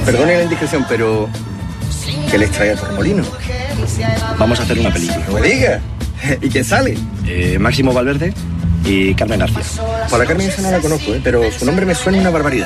Perdone la indiscreción, pero ¿qué les trae a Torremolinos? Vamos a hacer una película. No me diga. ¿Y quién sale? Máximo Valverde y Carmen García. Para Carmen esa no la conozco, pero su nombre me suena una barbaridad.